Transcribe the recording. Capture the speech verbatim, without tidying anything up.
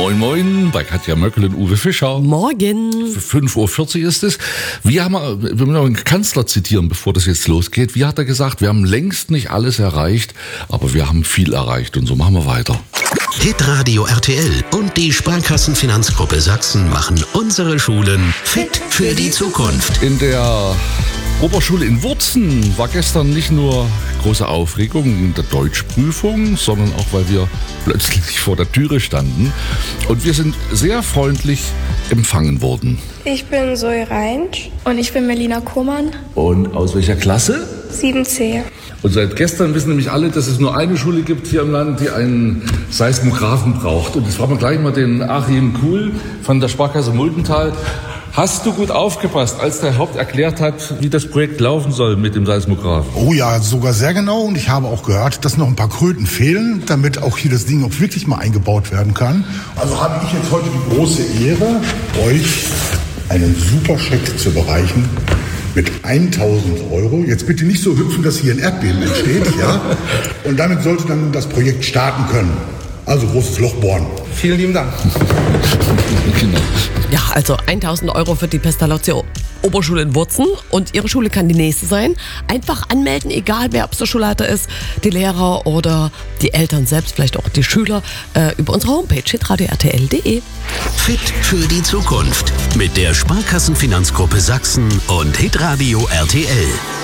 Moin Moin bei Katja Möckel und Uwe Fischer. Morgen. fünf Uhr vierzig ist es. Wir haben, wir müssen noch einen Kanzler zitieren, bevor das jetzt losgeht. Wie hat er gesagt, wir haben längst nicht alles erreicht, aber wir haben viel erreicht und so machen wir weiter. Hitradio R T L und die Sparkassenfinanzgruppe Sachsen machen unsere Schulen fit für die Zukunft. In der Oberschule in Wurzen war gestern nicht nur große Aufregung in der Deutschprüfung, sondern auch, weil wir plötzlich vor der Türe standen. Und wir sind sehr freundlich empfangen worden. Ich bin Zoe Reinsch. Und ich bin Melina Kohmann. Und aus welcher Klasse? sieben C. Und seit gestern wissen nämlich alle, dass es nur eine Schule gibt hier im Land, die einen Seismographen braucht. Und jetzt fragen wir gleich mal den Achim Kuhl von der Sparkasse Muldental. Hast du gut aufgepasst, als der Haupt erklärt hat, wie das Projekt laufen soll mit dem Seismographen? Oh ja, sogar sehr genau. Und ich habe auch gehört, dass noch ein paar Kröten fehlen, damit auch hier das Ding auch wirklich mal eingebaut werden kann. Also habe ich jetzt heute die große Ehre, euch einen Superscheck zu überreichen mit tausend Euro. Jetzt bitte nicht so hüpfen, dass hier ein Erdbeben entsteht, ja? Und damit sollte dann das Projekt starten können. Also großes Loch bohren. Vielen lieben Dank. Genau. Ja, also tausend Euro für die Pestalozzi Oberschule in Wurzen und Ihre Schule kann die nächste sein. Einfach anmelden, egal wer, ob es der Schulleiter ist, die Lehrer oder die Eltern selbst, vielleicht auch die Schüler, äh, über unsere Homepage hitradio r t l punkt d e. Fit für die Zukunft mit der Sparkassenfinanzgruppe Sachsen und Hitradio R T L.